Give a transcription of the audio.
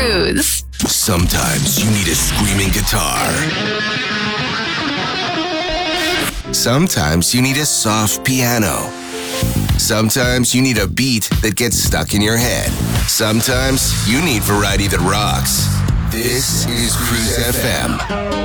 Cruise. Sometimes you need a screaming guitar. Sometimes you need a soft piano. Sometimes you need a beat that gets stuck in your head. Sometimes you need variety that rocks. This is Cruise FM.